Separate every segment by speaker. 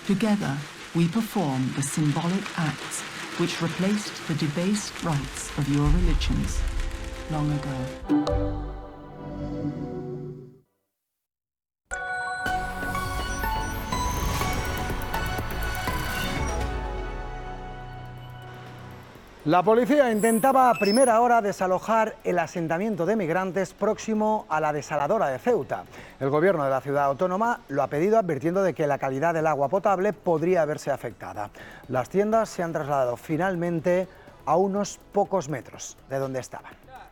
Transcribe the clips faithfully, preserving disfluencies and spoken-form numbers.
Speaker 1: Together, we perform the symbolic acts which replaced the debased rites of your religions long ago.
Speaker 2: La policía intentaba a primera hora desalojar el asentamiento de migrantes próximo a la desaladora de Ceuta. El gobierno de la ciudad autónoma lo ha pedido advirtiendo de que la calidad del agua potable podría verse afectada. Las tiendas se han trasladado finalmente a unos pocos metros de donde estaban.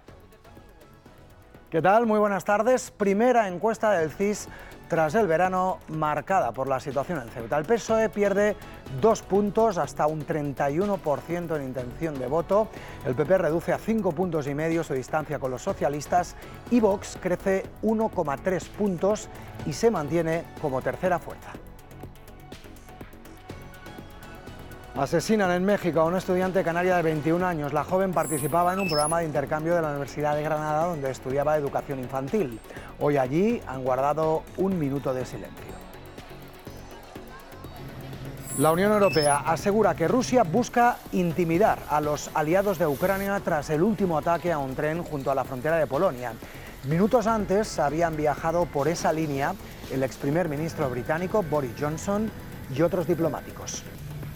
Speaker 2: ¿Qué tal? Muy buenas tardes. Primera encuesta del C I S tras el verano marcada por la situación en Ceuta. El P S O E pierde dos puntos hasta un treinta y uno por ciento en intención de voto. El P P reduce a cinco puntos y medio su distancia con los socialistas y Vox crece uno coma tres puntos y se mantiene como tercera fuerza. Asesinan en México a una estudiante canaria de veintiún años. La joven participaba en un programa de intercambio de la Universidad de Granada donde estudiaba educación infantil. Hoy allí han guardado un minuto de silencio. La Unión Europea asegura que Rusia busca intimidar a los aliados de Ucrania tras el último ataque a un tren junto a la frontera de Polonia. Minutos antes habían viajado por esa línea el ex primer ministro británico Boris Johnson y otros diplomáticos.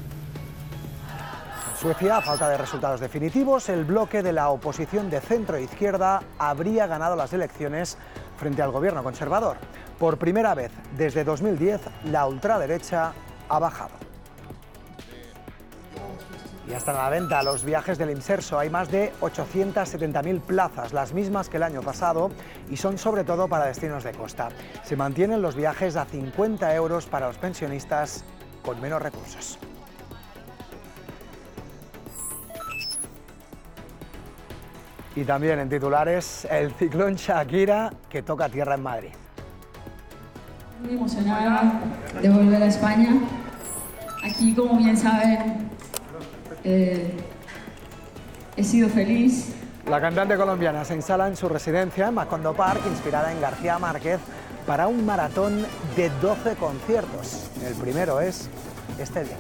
Speaker 2: En Suecia, a falta de resultados definitivos, el bloque de la oposición de centro-izquierda habría ganado las elecciones frente al gobierno conservador. Por primera vez desde dos mil diez, la ultraderecha ha bajado. Y hasta la venta los viajes del Inserso. Hay más de ochocientas setenta mil plazas, las mismas que el año pasado, y son sobre todo para destinos de costa. Se mantienen los viajes a cincuenta euros para los pensionistas con menos recursos. Y también en titulares, el ciclón Shakira que toca tierra en Madrid.
Speaker 3: Muy emocionada de volver a España. Aquí, como bien saben, eh, he sido feliz.
Speaker 2: La cantante colombiana se instala en su residencia en Macondo Park, inspirada en García Márquez, para un maratón de doce conciertos. El primero es este viernes.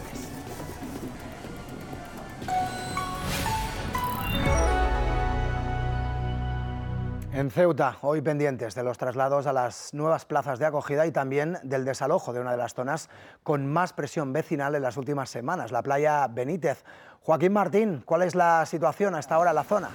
Speaker 2: En Ceuta, hoy pendientes de los traslados a las nuevas plazas de acogida y también del desalojo de una de las zonas con más presión vecinal en las últimas semanas, la playa Benítez. Joaquín Martín, ¿cuál es la situación hasta ahora en la zona?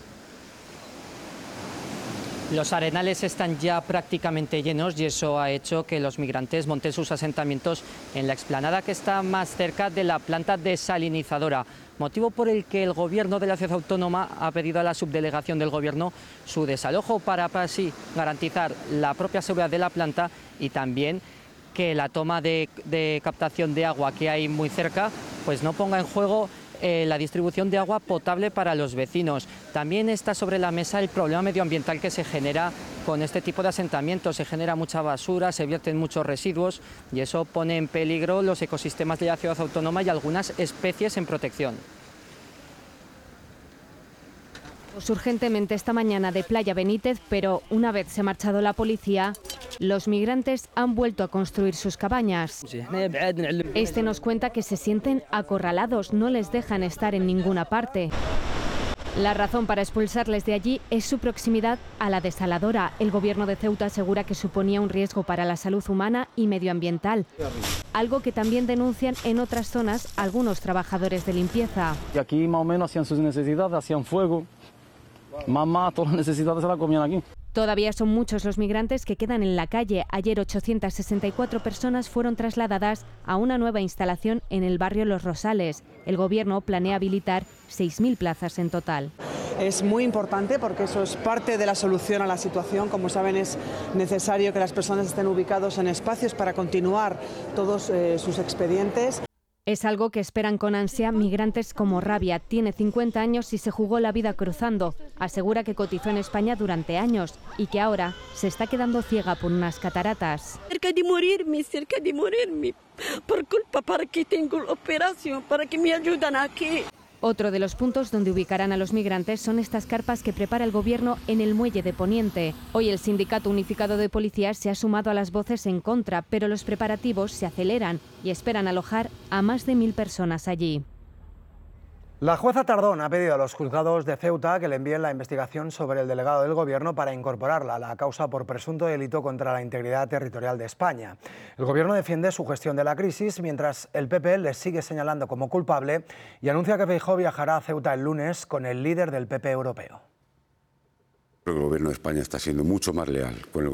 Speaker 4: Los arenales están ya prácticamente llenos y eso ha hecho que los migrantes monten sus asentamientos en la explanada que está más cerca de la planta desalinizadora, motivo por el que el gobierno de la ciudad autónoma ha pedido a la subdelegación del gobierno su desalojo para así garantizar la propia seguridad de la planta y también que la toma de, de captación de agua que hay muy cerca pues no ponga en juego Eh, la distribución de agua potable para los vecinos. También está sobre la mesa el problema medioambiental que se genera con este tipo de asentamientos. Se genera mucha basura, se vierten muchos residuos y eso pone en peligro los ecosistemas de la ciudad autónoma y algunas especies en protección.
Speaker 5: Urgentemente esta mañana de Playa Benítez, pero una vez se ha marchado la policía, los migrantes han vuelto a construir sus cabañas. Este nos cuenta que se sienten acorralados, no les dejan estar en ninguna parte. La razón para expulsarles de allí es su proximidad a la desaladora. El gobierno de Ceuta asegura que suponía un riesgo para la salud humana y medioambiental, algo que también denuncian en otras zonas algunos trabajadores de limpieza.
Speaker 6: Y aquí más o menos hacían sus necesidades, hacían fuego. Mamá, todas las necesidades se las comían aquí.
Speaker 5: Todavía son muchos los migrantes que quedan en la calle. Ayer ochocientas sesenta y cuatro personas fueron trasladadas a una nueva instalación en el barrio Los Rosales. El gobierno planea habilitar seis mil plazas en total.
Speaker 7: Es muy importante porque eso es parte de la solución a la situación. Como saben, es necesario que las personas estén ubicados en espacios para continuar todos eh, sus expedientes.
Speaker 5: Es algo que esperan con ansia migrantes como Rabia. Tiene cincuenta años y se jugó la vida cruzando. Asegura que cotizó en España durante años y que ahora se está quedando ciega por unas cataratas.
Speaker 8: Cerca de morirme, cerca de morirme. Por culpa para que tengo la operación, para que me ayuden aquí.
Speaker 5: Otro de los puntos donde ubicarán a los migrantes son estas carpas que prepara el Gobierno en el muelle de Poniente. Hoy el Sindicato Unificado de Policías se ha sumado a las voces en contra, pero los preparativos se aceleran y esperan alojar a más de mil personas allí.
Speaker 2: La jueza Tardón ha pedido a los juzgados de Ceuta que le envíen la investigación sobre el delegado del Gobierno para incorporarla a la causa por presunto delito contra la integridad territorial de España. El Gobierno defiende su gestión de la crisis, mientras el P P le sigue señalando como culpable y anuncia que Feijóo viajará a Ceuta el lunes con el líder del P P europeo.
Speaker 8: El Gobierno de España está siendo mucho más leal con el